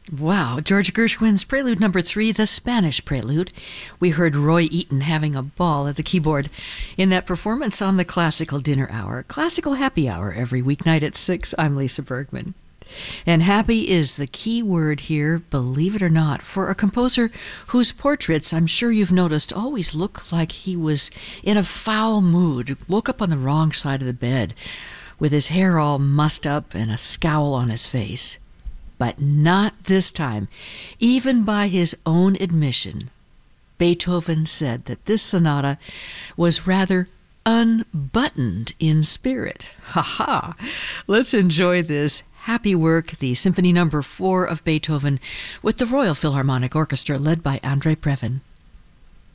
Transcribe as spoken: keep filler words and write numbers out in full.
Wow, George Gershwin's Prelude number three, the Spanish Prelude. We heard Roy Eaton having a ball at the keyboard in that performance on the Classical Dinner Hour, Classical Happy Hour, every weeknight at six. I'm Lisa Bergman. And happy is the key word here, believe it or not, for a composer whose portraits, I'm sure you've noticed, always look like he was in a foul mood, woke up on the wrong side of the bed, with his hair all mussed up and a scowl on his face. But not this time. Even by his own admission, Beethoven said that this sonata was rather unbuttoned in spirit. Ha ha! Let's enjoy this happy work, the Symphony number four of Beethoven, with the Royal Philharmonic Orchestra led by Andre Previn.